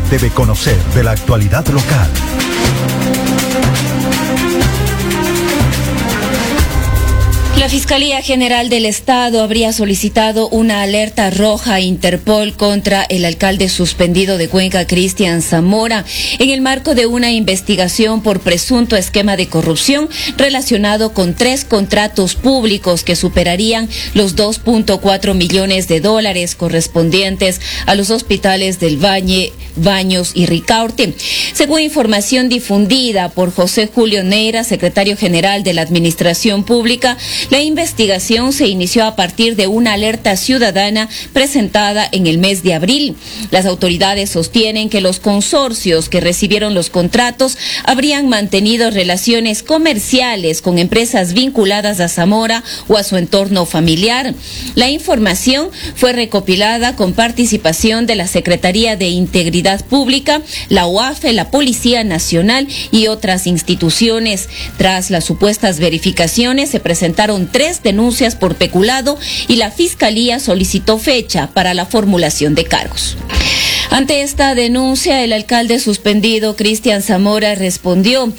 debe conocer de la actualidad local. La Fiscalía General del Estado habría solicitado una alerta roja a Interpol contra el alcalde suspendido de Cuenca, Cristian Zamora, en el marco de una investigación por presunto esquema de corrupción relacionado con 3 contratos públicos que superarían los $2.4 millones correspondientes a los hospitales del Valle, Baños y Ricaurte. Según información difundida por José Julio Neira, secretario general de la Administración Pública, la investigación se inició a partir de una alerta ciudadana presentada en el mes de abril. Las autoridades sostienen que los consorcios que recibieron los contratos habrían mantenido relaciones comerciales con empresas vinculadas a Zamora o a su entorno familiar. La información fue recopilada con participación de la Secretaría de Integridad Pública, la UAFE, la Policía Nacional y otras instituciones. Tras las supuestas verificaciones, se presentaron 3 denuncias por peculado y la Fiscalía solicitó fecha para la formulación de cargos. Ante esta denuncia, el alcalde suspendido, Cristian Zamora, respondió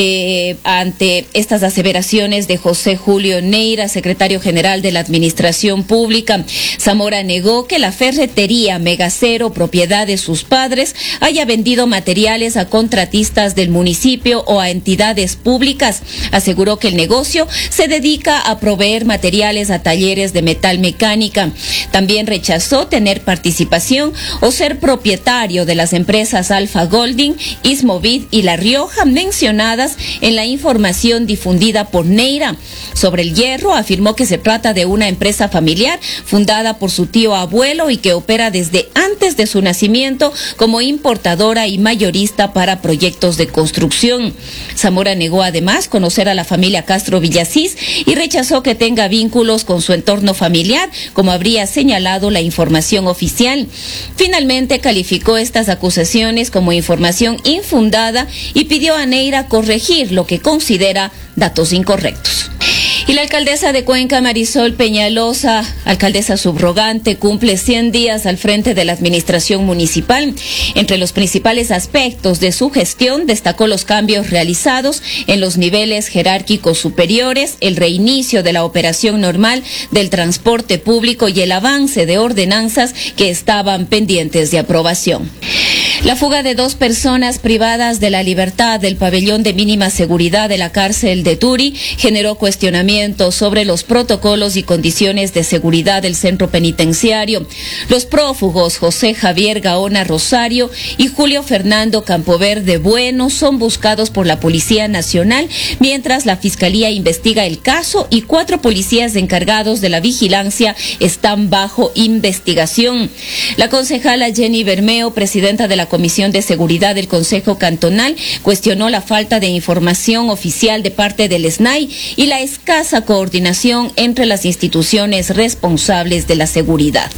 ante estas aseveraciones de José Julio Neira, secretario general de la Administración Pública. Zamora negó que la ferretería Megacero, propiedad de sus padres, haya vendido materiales a contratistas del municipio o a entidades públicas. Aseguró que el negocio se dedica a proveer materiales a talleres de metal mecánica. También rechazó tener participación o ser propietario de las empresas Alfa Golding, Ismovid y La Rioja mencionadas en la información difundida por Neira. Sobre el hierro, afirmó que se trata de una empresa familiar fundada por su tío abuelo y que opera desde antes de su nacimiento como importadora y mayorista para proyectos de construcción. Zamora negó además conocer a la familia Castro Villasís y rechazó que tenga vínculos con su entorno familiar, como habría señalado la información oficial. Finalmente, calificó estas acusaciones como información infundada y pidió a Neira corregir lo que considera datos incorrectos. Y la alcaldesa de Cuenca, Marisol Peñalosa, alcaldesa subrogante, cumple 100 días al frente de la administración municipal. Entre los principales aspectos de su gestión destacó los cambios realizados en los niveles jerárquicos superiores, el reinicio de la operación normal del transporte público y el avance de ordenanzas que estaban pendientes de aprobación. La fuga de 2 personas privadas de la libertad del pabellón de mínima seguridad de la cárcel de Turi generó cuestionamientos sobre los protocolos y condiciones de seguridad del centro penitenciario. Los prófugos José Javier Gaona Rosario y Julio Fernando Campoverde Bueno son buscados por la Policía Nacional, mientras la Fiscalía investiga el caso y 4 policías encargados de la vigilancia están bajo investigación. La concejala Jenny Bermeo, presidenta de la Comisión de Seguridad del Consejo Cantonal, cuestionó la falta de información oficial de parte del SNAI y la escasa coordinación entre las instituciones responsables de la seguridad.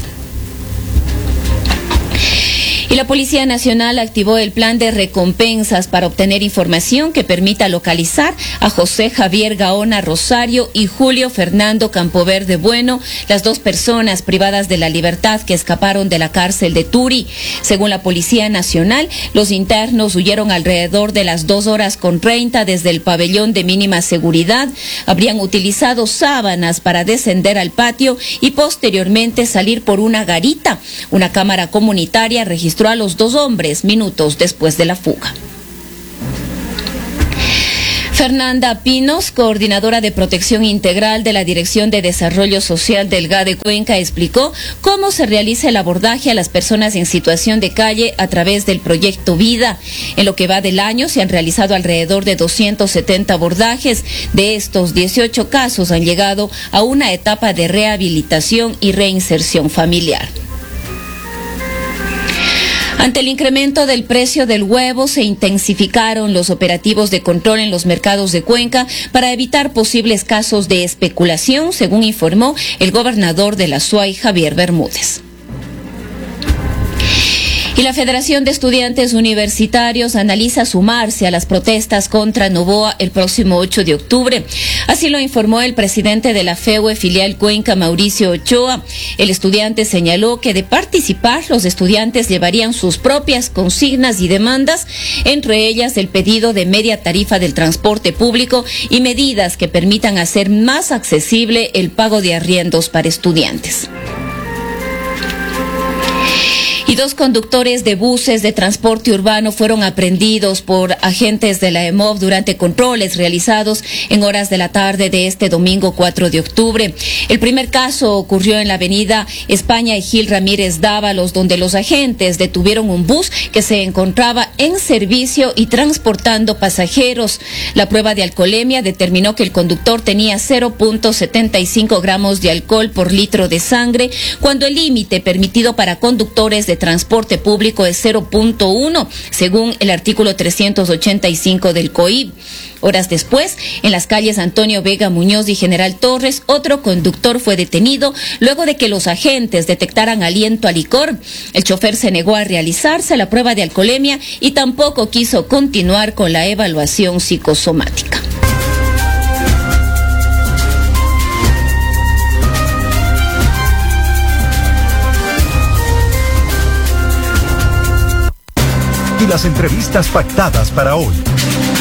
Y la Policía Nacional activó el plan de recompensas para obtener información que permita localizar a José Javier Gaona Rosario y Julio Fernando Campoverde Bueno, las 2 personas privadas de la libertad que escaparon de la cárcel de Turi. Según la Policía Nacional, los internos huyeron alrededor de las 2:30 desde el pabellón de mínima seguridad. Habrían utilizado sábanas para descender al patio y posteriormente salir por una garita. Una cámara comunitaria registró a los 2 hombres minutos después de la fuga. Fernanda Pinos, coordinadora de protección integral de la Dirección de Desarrollo Social del GADE Cuenca, explicó cómo se realiza el abordaje a las personas en situación de calle a través del proyecto Vida. En lo que va del año se han realizado alrededor de 270 abordajes. De estos, 18 casos han llegado a una etapa de rehabilitación y reinserción familiar. Ante el incremento del precio del huevo, se intensificaron los operativos de control en los mercados de Cuenca para evitar posibles casos de especulación, según informó el gobernador de la SUAY, Javier Bermúdez. Y la Federación de Estudiantes Universitarios analiza sumarse a las protestas contra Noboa el próximo 8 de octubre. Así lo informó el presidente de la FEUE filial Cuenca, Mauricio Ochoa. El estudiante señaló que de participar, los estudiantes llevarían sus propias consignas y demandas, entre ellas el pedido de media tarifa del transporte público y medidas que permitan hacer más accesible el pago de arriendos para estudiantes. Y 2 conductores de buses de transporte urbano fueron aprehendidos por agentes de la EMOV durante controles realizados en horas de la tarde de este domingo 4 de octubre. El primer caso ocurrió en la avenida España y Gil Ramírez Dávalos, donde los agentes detuvieron un bus que se encontraba en servicio y transportando pasajeros. La prueba de alcoholemia determinó que el conductor tenía 0.75 gramos de alcohol por litro de sangre, cuando el límite permitido para conductores de transporte público es 0.1, según el artículo 385 del COIB. Horas después, en las calles Antonio Vega Muñoz y General Torres, otro conductor fue detenido luego de que los agentes detectaran aliento a licor. El chofer se negó a realizarse la prueba de alcoholemia y tampoco quiso continuar con la evaluación psicosomática. Y las entrevistas pactadas para hoy.